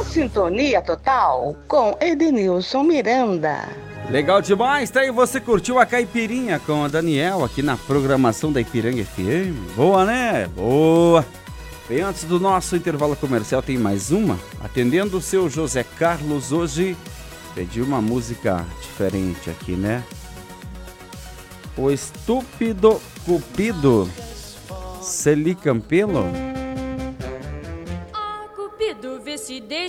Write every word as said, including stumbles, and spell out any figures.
Sintonia total com Edenilson Miranda. Legal demais, tá aí, você curtiu a Caipirinha com a Daniel aqui na programação da Ipiranga F M. Boa, né? Boa. Bem, antes do nosso intervalo comercial tem mais uma. Atendendo o seu José Carlos hoje, pediu uma música diferente aqui, né? O Estúpido Cupido, Celi Campelo.